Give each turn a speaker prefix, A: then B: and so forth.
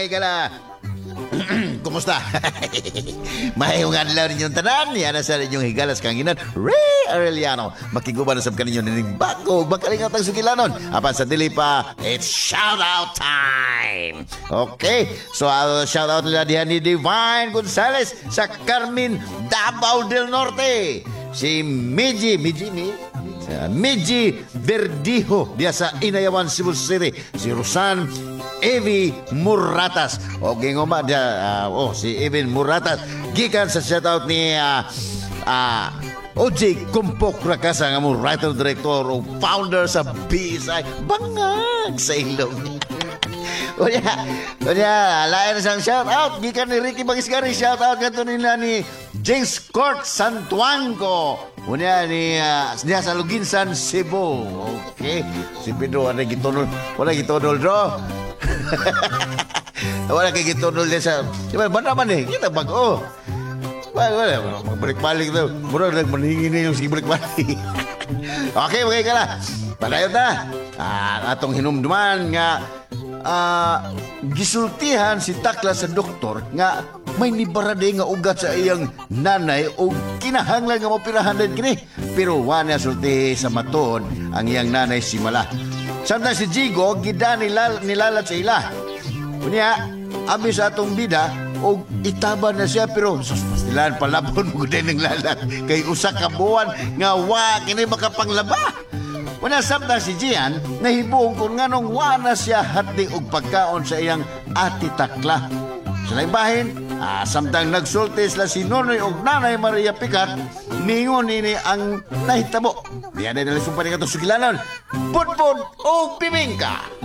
A: mga ikala. Kumusta? Mahayong adlaw ninyong tanan. Yan na sa inyong higalas kanginan, Ray Arellano. Makiguban na sab kaninyo nining bago. Magkalingat ang sugilanon. Apan sa dili pa, it's shout-out time. Okay, so shout-out nila diyan ni Divine Gonzales sa Carmen, Davao del Norte. Si Miji Verdijo diya sa Inayawan, Cebu City. Si Rosan Evi Muratas. O gingoma dia si Evi Muratas gikan sa shoutout ni OJ Kumpok Rakasa nga mo writer director o founder sa BSI bangag sa ilong. Unya, lain sang shoutout gikan ni Ricky Bagisgari, shoutout kanto nila ni James Court Santuango. Unya ni niya sa Luginsan, Cebu. Okay, si Pedro wala gitunol bro. Wala kay gitunol din sa diba naman kita bago. Wala magbalik-balik daw. Mura nagmanhingi na yung sige balik-balik. Okay, ka na. Padayon na. Atong hinumduman nga gisultihan si Takla sa doktor nga may nibarade nga ugat sa iyang nanay o kinahanglan nga mapirahan din kini. Pero wala sulti sa maton ang iyang nanay si Mala. Samtang si Jigo, gida nilalat sa ila. Kunya, abi sa atong bida, o itaba na siya, pero pastilan palabon mo din ng lalat. Kay usa ka buwan nga kini makapanglaba. Kuna samtang si Gian, nahibuong kung nganong na siya hati og pagkaon sa iyang ati Takla. Sa laing samtang nagsulti sila si Nonoy og Nanay Maria Picat, ningon ini ang nahitabo. Diyan ay nalisumpani ka ito sugilanon. Pudpud o bibingka.